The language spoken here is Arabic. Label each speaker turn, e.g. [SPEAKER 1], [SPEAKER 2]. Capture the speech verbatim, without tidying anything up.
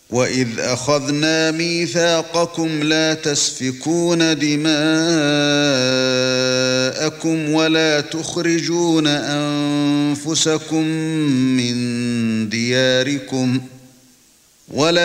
[SPEAKER 1] وَإِذْ أَخَذْنَا مِيثَاقَكُمْ لَا تَسْفِكُونَ دِمَاءَكُمْ وَلَا تُخْرِجُونَ أَنفُسَكُم مِّن دِيَارِكُمْ وَلَا